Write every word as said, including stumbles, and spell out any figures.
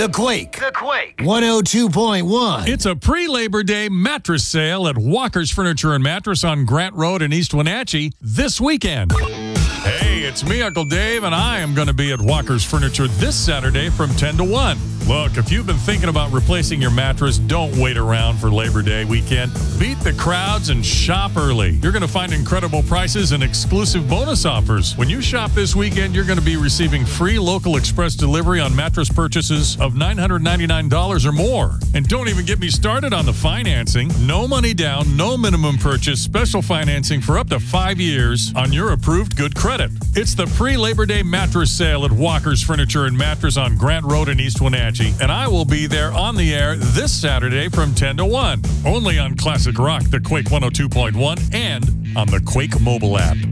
The Quake. The Quake. one oh two point one. It's a pre-Labor Day mattress sale at Walker's Furniture and Mattress on Grant Road in East Wenatchee this weekend. Hey, it's me, Uncle Dave, and I am going to be at Walker's Furniture this Saturday from ten to one. Look, if you've been thinking about replacing your mattress, don't wait around for Labor Day weekend. Beat the crowds and shop early. You're going to find incredible prices and exclusive bonus offers. When you shop this weekend, you're going to be receiving free local express delivery on mattress purchases of nine hundred ninety-nine dollars or more. And don't even get me started on the financing. No money down, no minimum purchase, special financing for up to five years on your approved good credit. It's the pre-Labor Day mattress sale at Walker's Furniture and Mattress on Grant Road in East Wenatchee, and I will be there on the air this Saturday from ten to one. Only on Classic Rock, the Quake one oh two point one, and on the Quake mobile app.